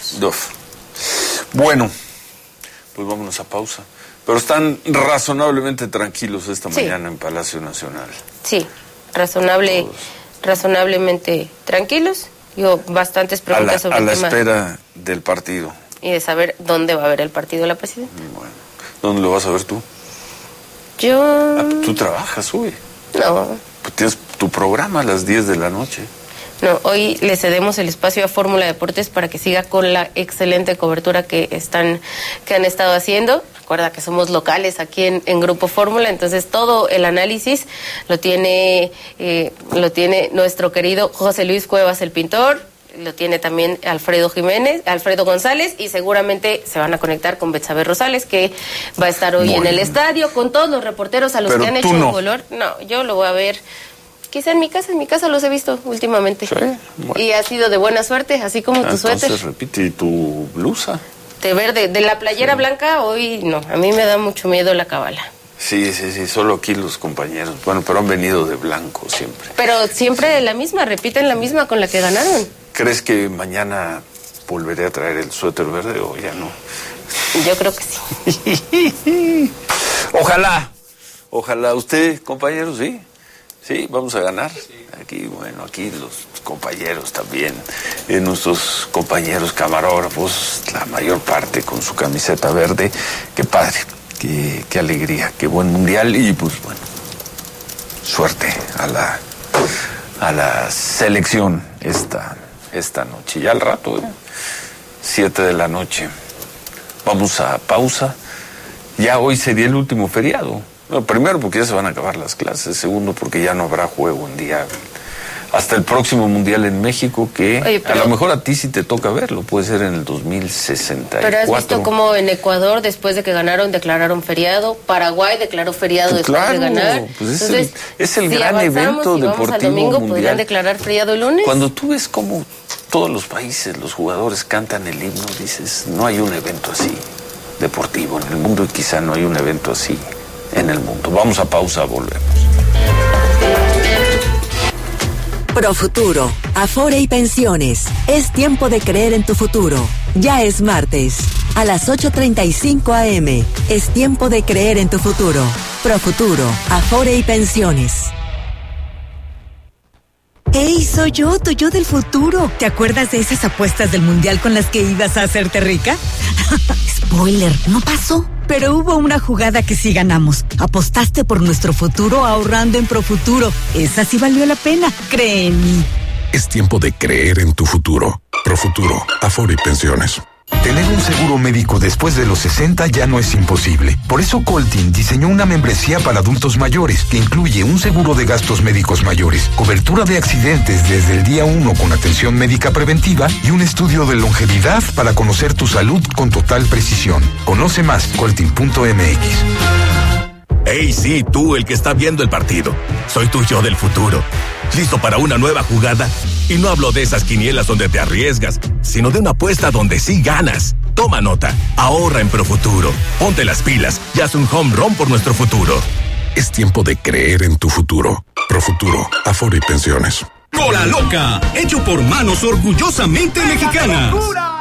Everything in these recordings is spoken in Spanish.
Bueno, pues vámonos a pausa. Pero están razonablemente tranquilos esta mañana en Palacio Nacional. Sí, razonablemente tranquilos. Bastantes preguntas sobre el tema. A la espera del partido. Y de saber dónde va a haber el partido la presidenta. Bueno, ¿dónde lo vas a ver tú? Yo... ¿Tú trabajas hoy? No. Pues tienes tu programa a las 10 de la noche. No, hoy le cedemos el espacio a Fórmula Deportes para que siga con la excelente cobertura que han estado haciendo. Recuerda que somos locales aquí en Grupo Fórmula, entonces todo el análisis lo tiene nuestro querido José Luis Cuevas, el pintor, lo tiene también Alfredo González, y seguramente se van a conectar con Betsabe Rosales, que va a estar hoy en el estadio, con todos los reporteros a los que han hecho un color. No, yo lo voy a ver. Quizá en mi casa los he visto últimamente. Sí, bueno. Y ha sido de buena suerte, así como tu suéter. Entonces repite, ¿y tu blusa? De verde, de la playera blanca, hoy no, a mí me da mucho miedo la cábala. Sí, solo aquí los compañeros, bueno, pero han venido de blanco siempre. Pero siempre la misma, repiten la misma con la que ganaron. ¿Crees que mañana volveré a traer el suéter verde o ya no? Yo creo que sí. Ojalá usted, compañeros, sí. Sí, vamos a ganar. Aquí los compañeros también, nuestros compañeros camarógrafos, la mayor parte con su camiseta verde. Qué padre, qué alegría, qué buen mundial y pues bueno, suerte a la selección esta noche. Ya al rato, 7 de la noche. Vamos a pausa. Ya hoy sería el último feriado. Bueno, primero porque ya se van a acabar las clases, segundo porque ya no habrá juego en día hasta el próximo Mundial en México, que a lo mejor a ti sí te toca verlo, puede ser en el 2064. Pero has visto cómo en Ecuador, después de que ganaron, declararon feriado, Paraguay declaró feriado después de ganar. Pues entonces, es el gran evento deportivo al domingo, mundial. ¿podrían declarar feriado el lunes? Cuando tú ves cómo todos los países, los jugadores cantan el himno, dices, no hay un evento así deportivo en el mundo y quizá no hay un evento así en el mundo. Vamos a pausa, volvemos. Profuturo, Afore y Pensiones. Es tiempo de creer en tu futuro. Ya es martes, a las 8:35 a.m. Es tiempo de creer en tu futuro. Profuturo, Afore y Pensiones. ¡Hey, soy yo, tu yo del futuro! ¿Te acuerdas de esas apuestas del mundial con las que ibas a hacerte rica? Spoiler, no pasó. Pero hubo una jugada que sí ganamos. Apostaste por nuestro futuro ahorrando en Profuturo. Esa sí valió la pena, cree en mí. Es tiempo de creer en tu futuro. Profuturo, Afore y Pensiones. Tener un seguro médico después de los 60 ya no es imposible. Por eso Coltin diseñó una membresía para adultos mayores que incluye un seguro de gastos médicos mayores, cobertura de accidentes desde el día 1 con atención médica preventiva y un estudio de longevidad para conocer tu salud con total precisión. Conoce más, coltin.mx. Hey, sí, tú, el que está viendo el partido. Soy tu yo del futuro. ¿Listo para una nueva jugada? Y no hablo de esas quinielas donde te arriesgas, sino de una apuesta donde sí ganas. Toma nota, ahorra en Profuturo. Ponte las pilas y haz un home run por nuestro futuro. Es tiempo de creer en tu futuro. Profuturo, Afore y Pensiones. Cola Loca, hecho por manos orgullosamente mexicanas.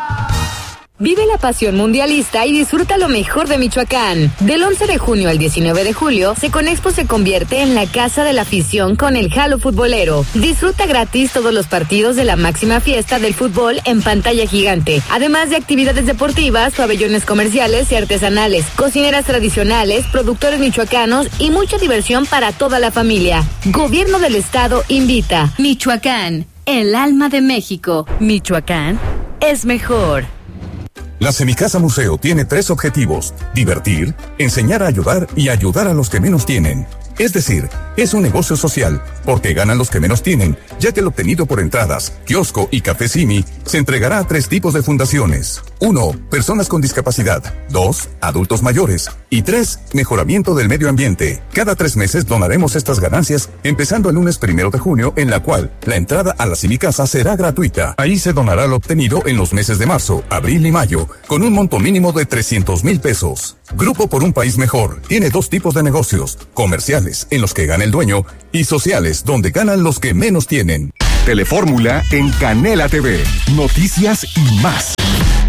Vive la pasión mundialista y disfruta lo mejor de Michoacán. Del 11 de junio al 19 de julio, Seconexpo se convierte en la casa de la afición con el Jalo Futbolero. Disfruta gratis todos los partidos de la máxima fiesta del fútbol en pantalla gigante, además de actividades deportivas, pabellones comerciales y artesanales, cocineras tradicionales, productores michoacanos y mucha diversión para toda la familia. Gobierno del Estado invita. Michoacán, el alma de México. Michoacán es mejor. La Semicasa Museo tiene 3 objetivos: divertir, enseñar a ayudar y ayudar a los que menos tienen. Es decir, es un negocio social, porque ganan los que menos tienen, ya que el obtenido por entradas, kiosco y café Simi se entregará a 3 tipos de fundaciones. 1. Personas con discapacidad. 2. Adultos mayores. Y 3. Mejoramiento del medio ambiente. Cada 3 meses donaremos estas ganancias, empezando el lunes 1 de junio, en la cual la entrada a la Semicasa será gratuita. Ahí se donará lo obtenido en los meses de marzo, abril y mayo, con un monto mínimo de 300,000 pesos. Grupo por un País Mejor tiene 2 tipos de negocios: comerciales, en los que gana el dueño, y sociales, donde ganan los que menos tienen. Telefórmula en Canela TV. Noticias y más.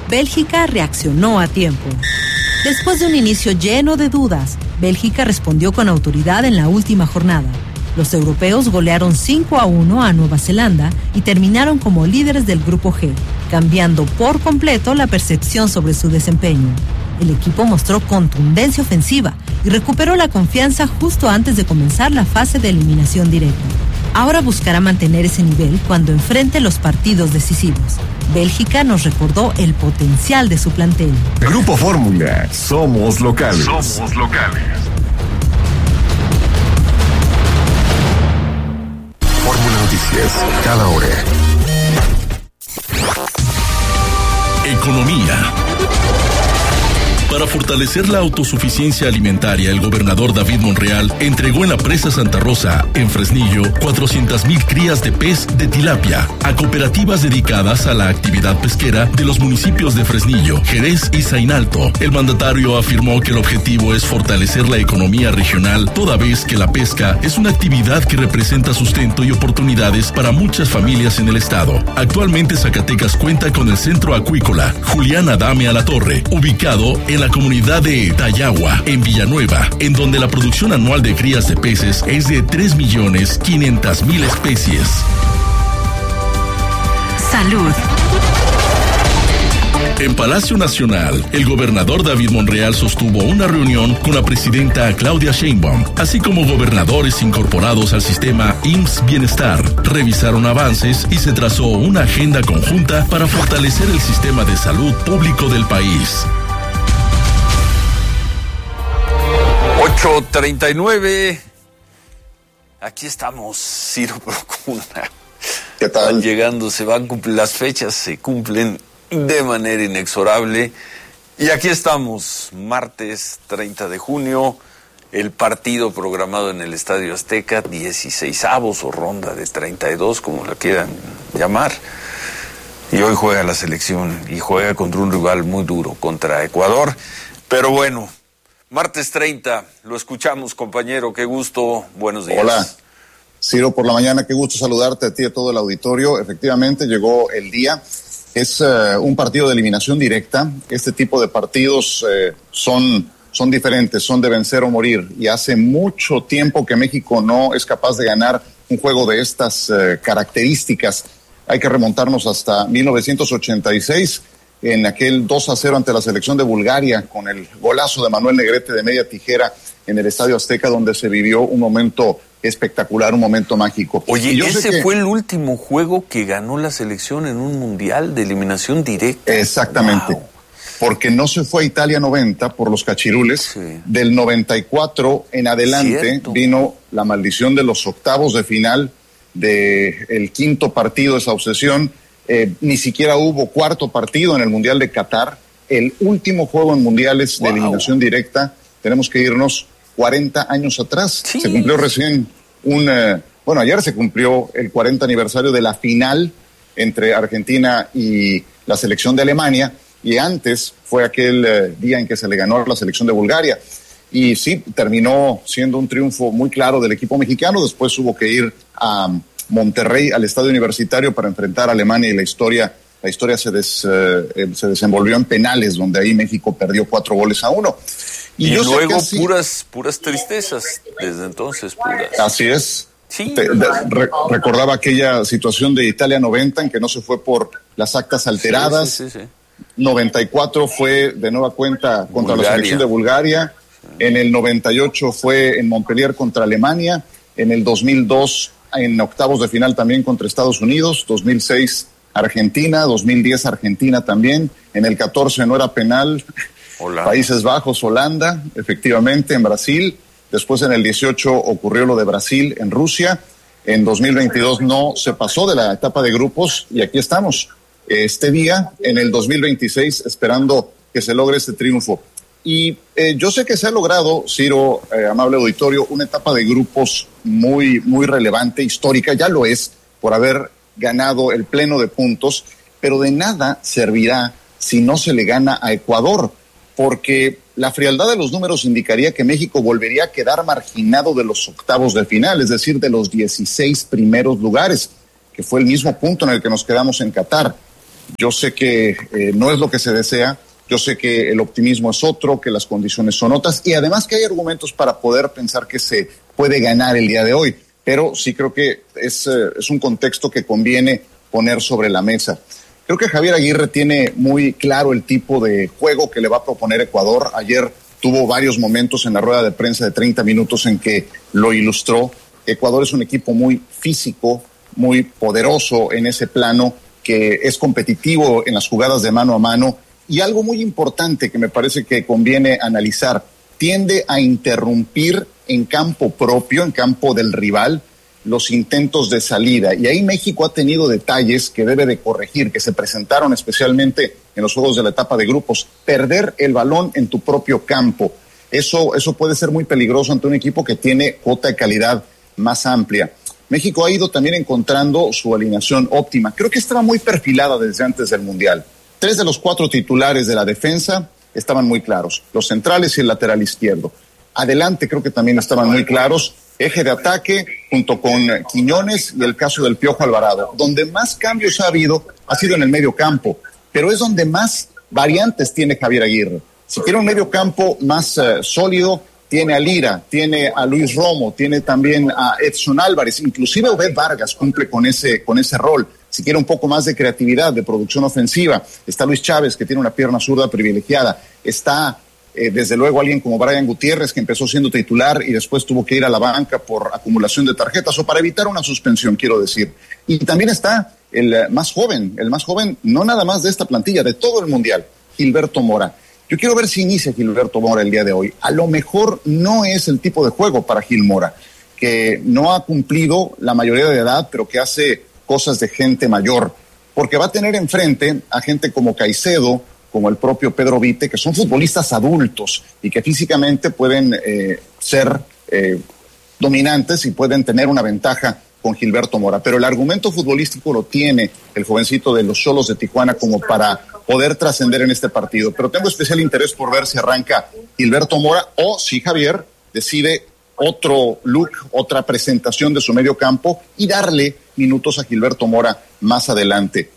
Bélgica reaccionó a tiempo. Después de un inicio lleno de dudas, Bélgica respondió con autoridad en la última jornada. Los europeos golearon 5-1 a Nueva Zelanda y terminaron como líderes del Grupo G, cambiando por completo la percepción sobre su desempeño. El equipo mostró contundencia ofensiva y recuperó la confianza justo antes de comenzar la fase de eliminación directa. Ahora buscará mantener ese nivel cuando enfrente los partidos decisivos. Bélgica nos recordó el potencial de su plantel. Grupo Fórmula, somos locales. Somos locales. Fórmula Noticias, cada hora. Economía. Para fortalecer la autosuficiencia alimentaria, el gobernador David Monreal entregó en la presa Santa Rosa, en Fresnillo, 400,000 crías de pez de tilapia a cooperativas dedicadas a la actividad pesquera de los municipios de Fresnillo, Jerez y Zainalto. El mandatario afirmó que el objetivo es fortalecer la economía regional, toda vez que la pesca es una actividad que representa sustento y oportunidades para muchas familias en el estado. Actualmente Zacatecas cuenta con el Centro Acuícola Julián Adame Alatorre, ubicado en la comunidad de Tayagua, en Villanueva, en donde la producción anual de crías de peces es de 3.500.000 especies. Salud. En Palacio Nacional, el gobernador David Monreal sostuvo una reunión con la presidenta Claudia Sheinbaum, así como gobernadores incorporados al sistema IMSS Bienestar. Revisaron avances y se trazó una agenda conjunta para fortalecer el sistema de salud público del país. 8:39. Aquí estamos, Ciro Procuna. ¿Qué tal? Van llegando, se van cumpliendo las fechas, se cumplen de manera inexorable. Y aquí estamos, martes 30 de junio, el partido programado en el Estadio Azteca, 16avos o ronda de 32, como la quieran llamar. Y hoy juega la selección y juega contra un rival muy duro, contra Ecuador. Pero bueno, martes 30, lo escuchamos, compañero, qué gusto, buenos días. Hola, Ciro, por la mañana, qué gusto saludarte a ti y a todo el auditorio. Efectivamente, llegó el día. Es un partido de eliminación directa. Este tipo de partidos son diferentes, son de vencer o morir. Y hace mucho tiempo que México no es capaz de ganar un juego de estas características. Hay que remontarnos hasta 1986, en aquel 2-0 ante la selección de Bulgaria, con el golazo de Manuel Negrete de media tijera en el Estadio Azteca, donde se vivió un momento espectacular, un momento mágico. Oye, ese fue el último juego que ganó la selección en un mundial de eliminación directa. Exactamente. Wow. Porque no se fue a Italia 90 por los cachirules. Sí. Del 94 en adelante Cierto. Vino la maldición de los octavos de final, del quinto partido, esa obsesión. Ni siquiera hubo cuarto partido en el Mundial de Qatar. El último juego en mundiales de eliminación directa, tenemos que irnos 40 años atrás. Sí. Se cumplió recién ayer se cumplió el 40 aniversario de la final entre Argentina y la selección de Alemania, y antes fue aquel día en que se le ganó a la selección de Bulgaria. Y sí, terminó siendo un triunfo muy claro del equipo mexicano. Después hubo que ir a Monterrey, al estadio universitario, para enfrentar a Alemania, y la historia se desenvolvió en penales, donde ahí México perdió 4-1. Y luego puras tristezas, desde entonces, puras. Así es. Sí. Recordaba aquella situación de Italia 90, en que no se fue por las actas alteradas. Sí. 94 fue de nueva cuenta contra la selección de Bulgaria. En el 98 fue en Montpellier contra Alemania. En el 2002 en octavos de final también contra Estados Unidos. 2006 Argentina. 2010 Argentina también. En el 14 no era penal. Holanda. Países Bajos, Holanda, efectivamente, en Brasil. Después en el 18 ocurrió lo de Brasil en Rusia. En 2022 no se pasó de la etapa de grupos, y aquí estamos este día en el 2026 esperando que se logre este triunfo. Y yo sé que se ha logrado, Ciro, amable auditorio, una etapa de grupos muy, muy relevante, histórica, ya lo es, por haber ganado el pleno de puntos, pero de nada servirá si no se le gana a Ecuador, porque la frialdad de los números indicaría que México volvería a quedar marginado de los octavos de final, es decir, de los 16 primeros lugares, que fue el mismo punto en el que nos quedamos en Qatar. Yo sé que no es lo que se desea, yo sé que el optimismo es otro, que las condiciones son otras, y además que hay argumentos para poder pensar que se puede ganar el día de hoy, pero sí creo que es un contexto que conviene poner sobre la mesa. Creo que Javier Aguirre tiene muy claro el tipo de juego que le va a proponer Ecuador. Ayer tuvo varios momentos en la rueda de prensa de 30 minutos en que lo ilustró. Ecuador es un equipo muy físico, muy poderoso en ese plano, que es competitivo en las jugadas de mano a mano. Y algo muy importante que me parece que conviene analizar, tiende a interrumpir en campo propio, en campo del rival, los intentos de salida. Y ahí México ha tenido detalles que debe de corregir, que se presentaron especialmente en los juegos de la etapa de grupos. Perder el balón en tu propio campo, eso puede ser muy peligroso ante un equipo que tiene cuota de calidad más amplia. México ha ido también encontrando su alineación óptima. Creo que estaba muy perfilada desde antes del Mundial. 3 de los 4 titulares de la defensa estaban muy claros, los centrales y el lateral izquierdo. Adelante creo que también estaban muy claros. Eje de ataque junto con Quiñones y el caso del Piojo Alvarado. Donde más cambios ha habido ha sido en el medio campo, pero es donde más variantes tiene Javier Aguirre. Si quiere un medio campo más sólido, tiene a Lira, tiene a Luis Romo, tiene también a Edson Álvarez, inclusive Obed Vargas cumple con ese rol. Si quiere un poco más de creatividad, de producción ofensiva, está Luis Chávez, que tiene una pierna zurda privilegiada, está desde luego alguien como Brian Gutiérrez, que empezó siendo titular y después tuvo que ir a la banca por acumulación de tarjetas o para evitar una suspensión, quiero decir. Y también está el más joven no nada más de esta plantilla, de todo el Mundial, Gilberto Mora. Yo quiero ver si inicia Gilberto Mora el día de hoy. A lo mejor no es el tipo de juego para Gil Mora, que no ha cumplido la mayoría de edad, pero que hace cosas de gente mayor, porque va a tener enfrente a gente como Caicedo, como el propio Pedro Vite, que son futbolistas adultos y que físicamente pueden ser dominantes y pueden tener una ventaja con Gilberto Mora. Pero el argumento futbolístico lo tiene el jovencito de los Xolos de Tijuana como para poder trascender en este partido. Pero tengo especial interés por ver si arranca Gilberto Mora o si Javier decide otro look, otra presentación de su medio campo y darle minutos a Gilberto Mora más adelante.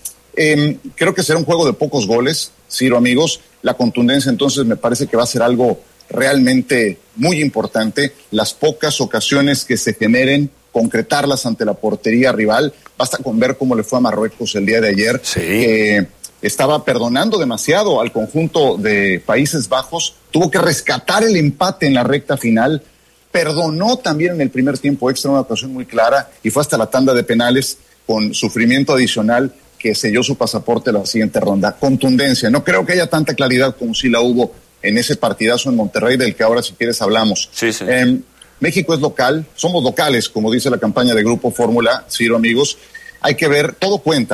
Creo que será un juego de pocos goles, Ciro, amigos. La contundencia entonces me parece que va a ser algo realmente muy importante. Las pocas ocasiones que se generen, concretarlas ante la portería rival. Basta con ver cómo le fue a Marruecos el día de ayer. Sí. Estaba perdonando demasiado al conjunto de Países Bajos. Tuvo que rescatar el empate en la recta final. Perdonó también en el primer tiempo extra una ocasión muy clara y fue hasta la tanda de penales con sufrimiento adicional que selló su pasaporte la siguiente ronda. Contundencia. No creo que haya tanta claridad como si la hubo en ese partidazo en Monterrey, del que ahora si quieres hablamos. Sí. México es local, somos locales, como dice la campaña de Grupo Fórmula, Ciro, amigos. Hay que ver, todo cuenta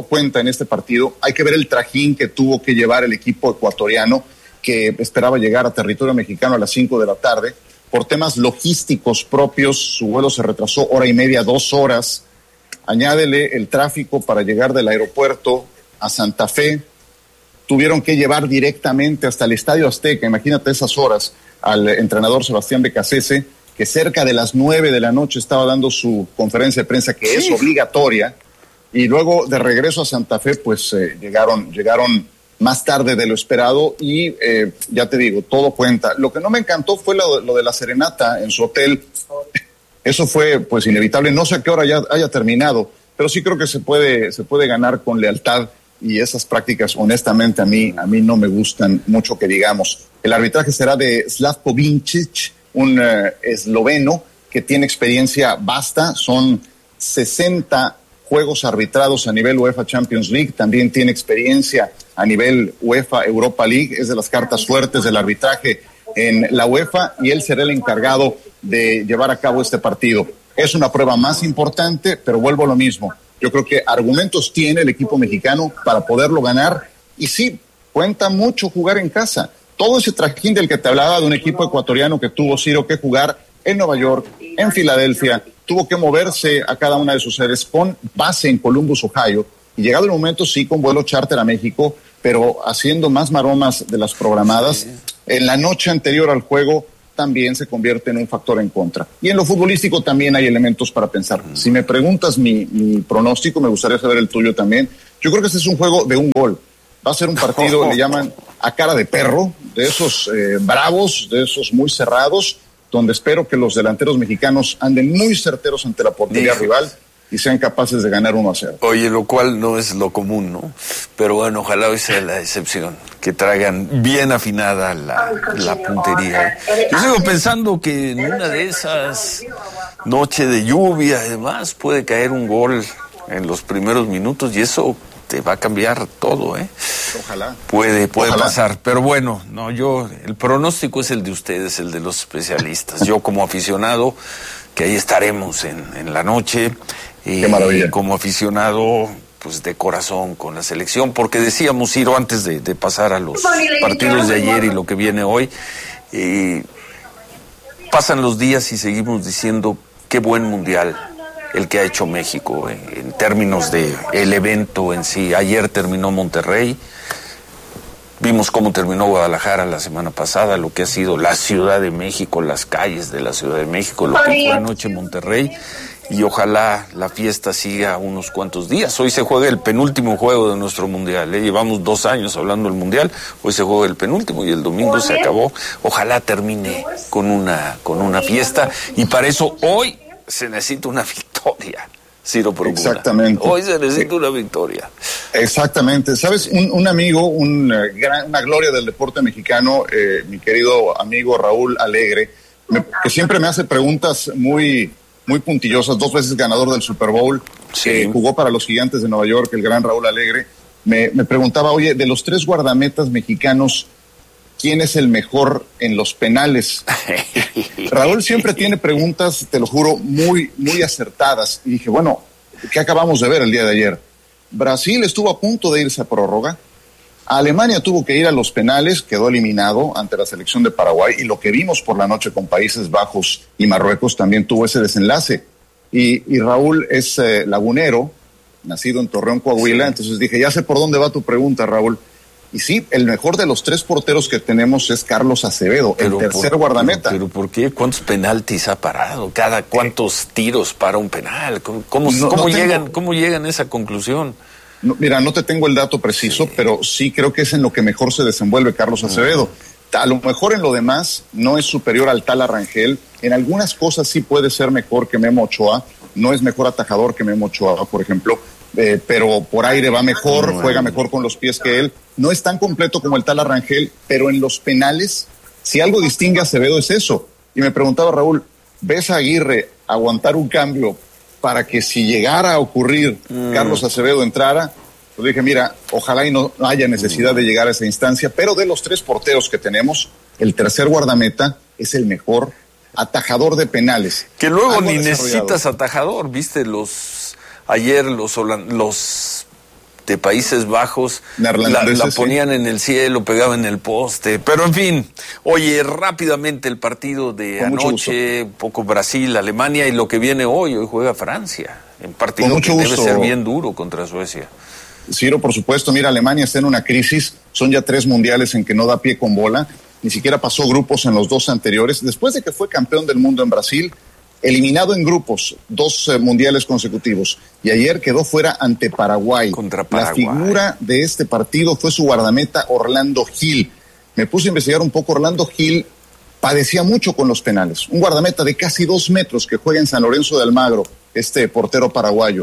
en este partido. Hay que ver el trajín que tuvo que llevar el equipo ecuatoriano, que esperaba llegar a territorio mexicano a las 5 de la tarde. Por temas logísticos propios, su vuelo se retrasó 1:30, 2 horas. Añádele el tráfico para llegar del aeropuerto a Santa Fe. Tuvieron que llevar directamente hasta el Estadio Azteca, imagínate esas horas, al entrenador Sebastián Becasese, que cerca de las 9 de la noche estaba dando su conferencia de prensa, que es obligatoria, y luego de regreso a Santa Fe, pues llegaron más tarde de lo esperado y ya te digo, todo cuenta. Lo que no me encantó fue lo de la serenata en su hotel. Eso fue pues inevitable, no sé a qué hora ya haya terminado, pero sí creo que se puede ganar con lealtad y esas prácticas honestamente a mí no me gustan mucho que digamos. El arbitraje será de Slavko Vincic, un esloveno que tiene experiencia vasta, son 60 juegos arbitrados a nivel UEFA Champions League, también tiene experiencia a nivel UEFA Europa League, es de las cartas fuertes del arbitraje en la UEFA y él será el encargado de llevar a cabo este partido. Es una prueba más importante, pero vuelvo a lo mismo. Yo creo que argumentos tiene el equipo mexicano para poderlo ganar y sí, cuenta mucho jugar en casa. Todo ese trajín del que te hablaba de un equipo ecuatoriano que tuvo, Ciro, que jugar en Nueva York, en Filadelfia, tuvo que moverse a cada una de sus sedes con base en Columbus, Ohio, y llegado el momento sí con vuelo charter a México, pero haciendo más maromas de las programadas. Sí. En la noche anterior al juego también se convierte en un factor en contra. Y en lo futbolístico también hay elementos para pensar. Si me preguntas mi pronóstico, me gustaría saber el tuyo también. Yo Yo creo que este es un juego de un gol. Va a ser un partido, le llaman a cara de perro, de esos bravos, de esos muy cerrados, donde espero que los delanteros mexicanos anden muy certeros ante la portería rival y sean capaces de ganar 1-0. Oye, lo cual no es lo común, ¿no? Pero bueno, ojalá hoy sea la excepción, que traigan bien afinada la puntería. Yo sigo pensando que en una de esas noches de lluvia, además, puede caer un gol en los primeros minutos y eso te va a cambiar todo, ¿eh? Ojalá. Puede pasar, pero bueno, no, el pronóstico es el de ustedes, el de los especialistas. Yo como aficionado, que ahí estaremos en la noche, Qué maravilla. Como aficionado, pues de corazón con la selección, porque decíamos, Ciro, antes de pasar a los partidos de ayer y lo que viene hoy, pasan los días y seguimos diciendo qué buen mundial el que ha hecho México en términos de el evento en sí. Ayer terminó Monterrey, vimos cómo terminó Guadalajara la semana pasada, lo que ha sido la Ciudad de México, las calles de la Ciudad de México, lo que fue anoche Monterrey, y ojalá la fiesta siga unos cuantos días. Hoy se juega el penúltimo juego de nuestro mundial, llevamos 2 años hablando del mundial, hoy se juega el penúltimo y el domingo se acabó. Ojalá termine con una fiesta, y para eso hoy se necesita una victoria, Ciro Procuna. Exactamente. Hoy se necesita una victoria. Exactamente. ¿Sabes? Un amigo, una gloria del deporte mexicano, mi querido amigo Raúl Alegre, que siempre me hace preguntas muy puntillosas, 2 veces ganador del Super Bowl, que jugó para los Gigantes de Nueva York, el gran Raúl Alegre, me preguntaba, oye, de los 3 guardametas mexicanos, ¿quién es el mejor en los penales? Raúl siempre tiene preguntas, te lo juro, muy acertadas. Y dije, bueno, ¿qué acabamos de ver el día de ayer? Brasil estuvo a punto de irse a prórroga. Alemania tuvo que ir a los penales, quedó eliminado ante la selección de Paraguay. Y lo que vimos por la noche con Países Bajos y Marruecos también tuvo ese desenlace. Y Raúl es lagunero, nacido en Torreón, Coahuila. Sí. Entonces dije, ya sé por dónde va tu pregunta, Raúl. Y sí, el mejor de los 3 porteros que tenemos es Carlos Acevedo, el tercer guardameta. Pero ¿por qué? ¿Cuántos penaltis ha parado? ¿Cada cuántos tiros para un penal? ¿Cómo llegan a esa conclusión? No, mira, no te tengo el dato preciso, pero sí creo que es en lo que mejor se desenvuelve Carlos Acevedo. A lo mejor en lo demás no es superior al Tala Rangel. En algunas cosas sí puede ser mejor que Memo Ochoa. No es mejor atajador que Memo Ochoa, por ejemplo. Pero por aire va mejor, juega mejor con los pies que él. No es tan completo como el Tala Rangel, pero en los penales, si algo distingue a Acevedo es eso. Y me preguntaba Raúl, ¿ves a Aguirre aguantar un cambio para que si llegara a ocurrir Carlos Acevedo entrara? Pues dije, mira, ojalá y no haya necesidad de llegar a esa instancia, pero de los 3 porteros que tenemos, el tercer guardameta es el mejor atajador de penales. Que luego ni necesitas atajador, viste ayer los de Países Bajos la ponían en el cielo, pegaban en el poste, pero en fin. Oye, rápidamente el partido de anoche, un poco Brasil, Alemania, y lo que viene hoy juega Francia, en partido que debe ser bien duro contra Suecia. Ciro, por supuesto, mira, Alemania está en una crisis, son ya 3 mundiales en que no da pie con bola, ni siquiera pasó grupos en los 2 anteriores, después de que fue campeón del mundo en Brasil, eliminado en grupos 2 mundiales consecutivos, y ayer quedó fuera ante Paraguay. Contra Paraguay. La figura de este partido fue su guardameta Orlando Gil. Me puse a investigar un poco. Orlando Gil padecía mucho con los penales, un guardameta de casi 2 metros que juega en San Lorenzo de Almagro, este portero paraguayo.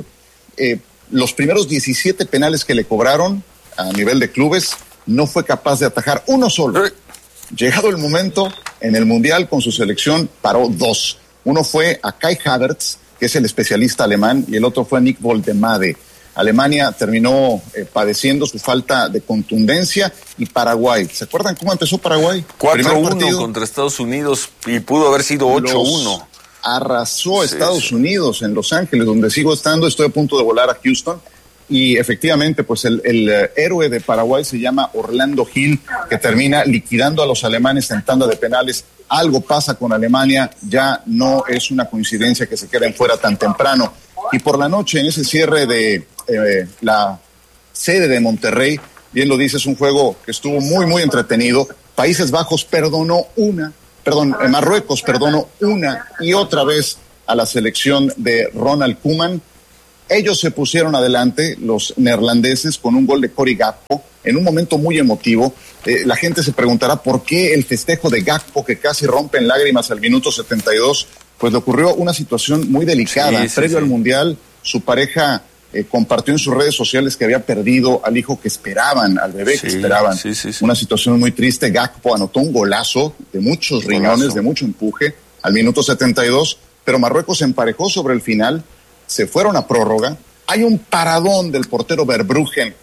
Los primeros 17 penales que le cobraron a nivel de clubes, no fue capaz de atajar uno solo. Llegado el momento, en el Mundial con su selección paró 2. Uno fue a Kai Havertz, que es el especialista alemán, y el otro fue a Nick Woldemade. Alemania terminó padeciendo su falta de contundencia, y Paraguay. ¿Se acuerdan cómo empezó Paraguay? 4-1 contra Estados Unidos, y pudo haber sido 8-1. Arrasó a Estados Unidos en Los Ángeles, donde sigo estando. Estoy a punto de volar a Houston. Y efectivamente, pues el héroe de Paraguay se llama Orlando Gil, que termina liquidando a los alemanes en tanda de penales. Algo pasa con Alemania, ya no es una coincidencia que se queden fuera tan temprano. Y por la noche, en ese cierre de la sede de Monterrey, bien lo dices, un juego que estuvo muy entretenido. Países Bajos Marruecos perdonó una y otra vez a la selección de Ronald Koeman. Ellos se pusieron adelante, los neerlandeses, con un gol de Cody Gakpo en un momento muy emotivo. La gente se preguntará por qué el festejo de Gakpo, que casi rompe en lágrimas al minuto 72, pues le ocurrió una situación muy delicada. Previo al Mundial, su pareja compartió en sus redes sociales que había perdido al hijo que esperaban, al bebé que esperaban. Una situación muy triste. Gakpo anotó un golazo de muchos riñones, de mucho empuje, al minuto 72, pero Marruecos se emparejó sobre el final, se fueron a prórroga. Hay un paradón del portero Verbruggen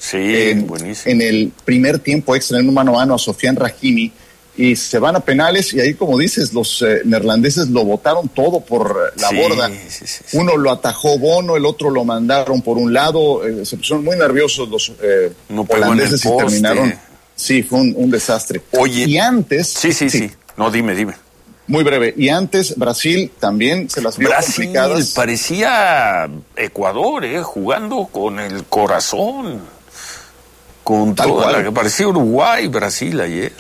en el primer tiempo extra, en un mano a mano a Sofiane Rahimi, y se van a penales, y ahí, como dices, los neerlandeses lo botaron todo por la borda. Uno lo atajó Bono, el otro lo mandaron por un lado, se pusieron muy nerviosos los holandeses y terminaron. Sí, fue un desastre. Oye. Y antes... No, dime. Muy breve. Y antes Brasil también se las vio complicadas. Brasil parecía Ecuador, jugando con el corazón. Con Tal toda cual. la que parecía Uruguay, Brasil ayer.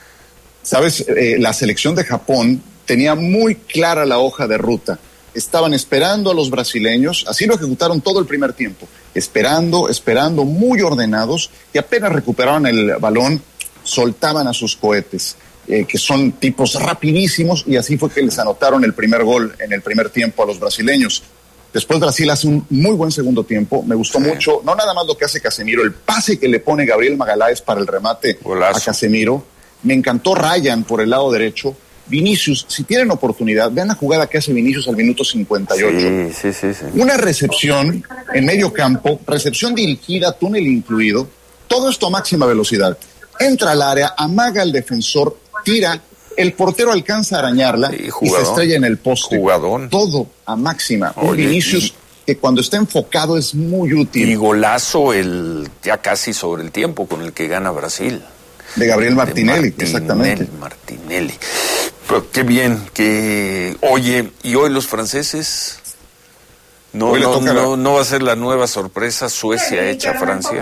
Sabes, la selección de Japón tenía muy clara la hoja de ruta. Estaban esperando a los brasileños, así lo ejecutaron todo el primer tiempo. Esperando, muy ordenados, y apenas recuperaban el balón, soltaban a sus cohetes. Que son tipos rapidísimos, y así fue que les anotaron el primer gol en el primer tiempo a los brasileños. Después Brasil hace un muy buen segundo tiempo, me gustó mucho, no nada más lo que hace Casemiro, el pase que le pone Gabriel Magalhães para el remate a Casemiro. Me encantó Ryan por el lado derecho. Vinicius, si tienen oportunidad, vean la jugada que hace Vinicius al minuto 58. Sí. Una recepción en medio campo, recepción dirigida, túnel incluido, todo esto a máxima velocidad. Entra al área, amaga al defensor, tira, el portero alcanza a arañarla y se estrella en el poste. Todo a máxima. Un Vinicius que cuando está enfocado es muy útil. Y golazo ya casi sobre el tiempo con el que gana Brasil. De Gabriel Martinelli, exactamente. Martinelli. Pero qué bien que... Oye, ¿y hoy los franceses? No va a ser la nueva sorpresa Suecia hecha Francia.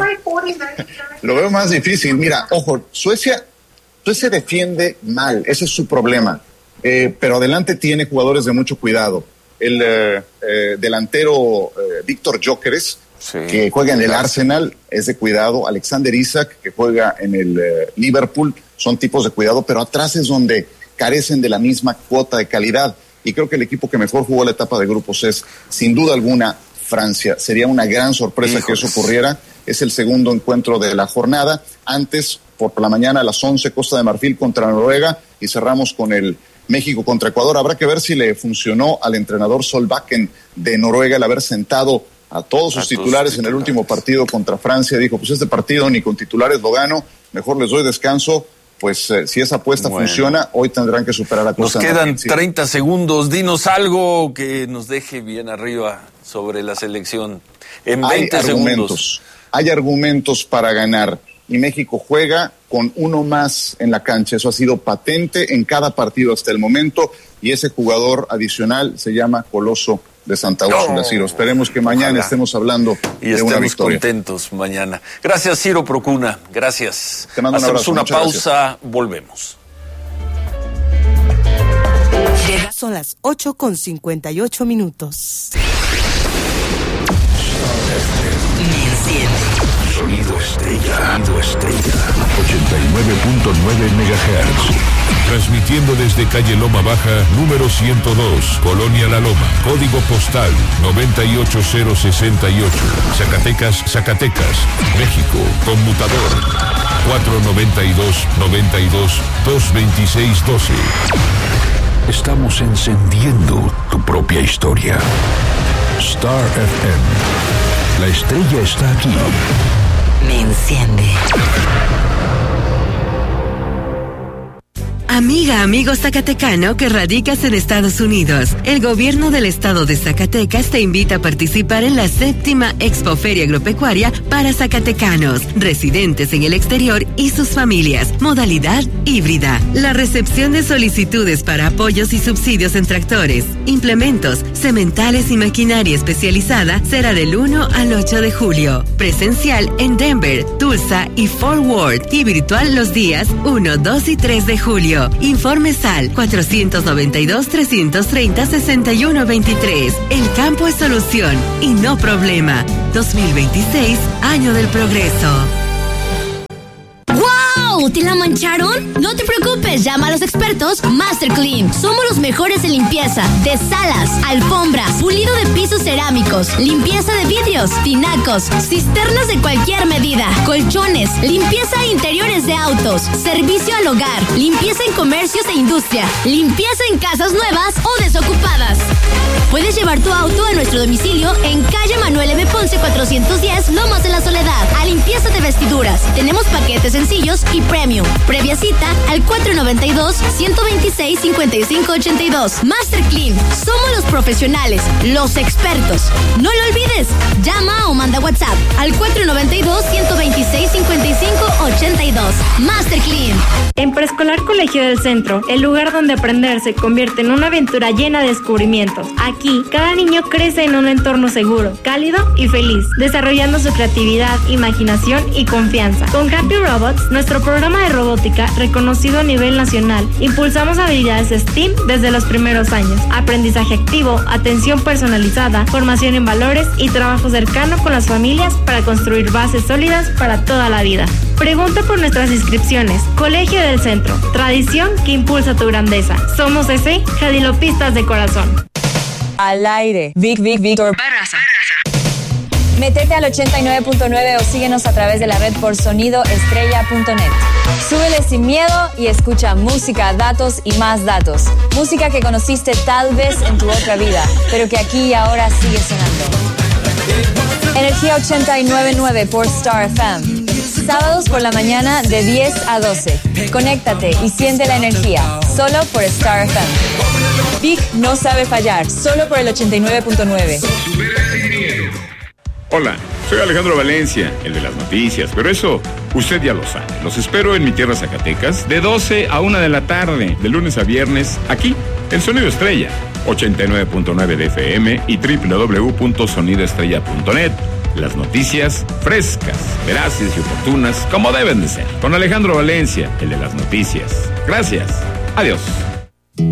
Lo veo más difícil. Mira, ojo, Suecia defiende mal, ese es su problema. Pero adelante tiene jugadores de mucho cuidado. El delantero Víctor Gyökeres, que juega en el Arsenal, es de cuidado. Alexander Isak, que juega en el Liverpool, son tipos de cuidado, pero atrás es donde carecen de la misma cuota de calidad. Y creo que el equipo que mejor jugó la etapa de grupos es, sin duda alguna, Francia. Sería una gran sorpresa que eso ocurriera. Es el segundo encuentro de la jornada. Antes, por la mañana, a las 11, Costa de Marfil contra Noruega, y cerramos con el México contra Ecuador. Habrá que ver si le funcionó al entrenador Solbakken de Noruega el haber sentado a todos sus titulares en el último partido contra Francia. Dijo, pues este partido ni con titulares lo gano, mejor les doy descanso. Pues si esa apuesta funciona, hoy tendrán que superar a Costa. Nos quedan 30 segundos. Dinos algo que nos deje bien arriba sobre la selección. En 20 segundos. Hay argumentos para ganar. Y México juega con uno más en la cancha. Eso ha sido patente en cada partido hasta el momento. Y ese jugador adicional se llama Coloso de Santa Úrsula, Ciro. Esperemos que mañana estemos hablando de una victoria. Contentos mañana. Gracias, Ciro Procuna. Gracias. Te mando un abrazo. Hacemos una pausa, volvemos. Son las 8:58. Sonido estrella. 89.9 MHz. Transmitiendo desde calle Loma Baja, número 102, Colonia La Loma, código postal 98068, Zacatecas, México, conmutador 492-92-226-12. Estamos encendiendo tu propia historia. Star FM. La estrella está aquí. Me enciende. Amiga, amigo zacatecano que radicas en Estados Unidos, el gobierno del estado de Zacatecas te invita a participar en la 7ª Expoferia Agropecuaria para zacatecanos, residentes en el exterior y sus familias, modalidad híbrida. La recepción de solicitudes para apoyos y subsidios en tractores, implementos, sementales y maquinaria especializada será del 1 al 8 de julio. Presencial en Denver, Tulsa y Fort Worth y virtual los días 1, 2 y 3 de julio. progreso. Informes al 492-330-6123. El campo es solución y no problema. 2026, año del progreso. ¡Wow! ¿Te la mancharon? No te preocupes, llama a los expertos Master Clean. Somos los mejores en limpieza de salas, alfombras, pulido de pisos cerámicos, limpieza de vidrios, tinacos, cisternas de cualquier medida, colchones, limpieza de interiores de autos, servicio al hogar, limpieza en comercios e industria, limpieza en casas nuevas o desocupadas. Puedes llevar tu auto a nuestro domicilio en calle Manuel M. Ponce 410, Lomas de la Soledad, a limpieza de vestiduras. Tenemos paquetes sencillos y premium. Previa cita al 492-126-5582. Master Clean. Somos los profesionales, los expertos. No lo olvides. Llama o manda WhatsApp al 492-126-5582. Master Clean. En Preescolar Colegio del Centro, el lugar donde aprender se convierte en una aventura llena de descubrimientos. Aquí, cada niño crece en un entorno seguro, cálido y feliz, desarrollando su creatividad, imaginación y confianza. Con Happy Robots, nuestro programa de robótica, reconocido a nivel nacional, impulsamos habilidades STEAM desde los primeros años, aprendizaje activo, atención personalizada, formación en valores y trabajo cercano con las familias para construir bases sólidas para toda la vida. Pregunta por nuestras inscripciones. Colegio del Centro, tradición que impulsa tu grandeza. Somos ese jadilopistas de corazón. Al aire. Víctor Barraza. Métete al 89.9 o síguenos a través de la red por sonidoestrella.net. Súbele sin miedo y escucha música, datos y más datos. Música que conociste tal vez en tu otra vida, pero que aquí y ahora sigue sonando. Energía 89.9 por Star FM. Sábados por la mañana de 10 a 12. Conéctate y siente la energía, solo por Star FM. Big no sabe fallar, solo por el 89.9. Hola, soy Alejandro Valencia, el de las noticias, pero eso usted ya lo sabe. Los espero en mi tierra Zacatecas de 12 a 1 de la tarde, de lunes a viernes, aquí, en Sonido Estrella, 89.9 de FM y www.sonidoestrella.net. Las noticias frescas, veraces y oportunas, como deben de ser. Con Alejandro Valencia, el de las noticias. Gracias. Adiós.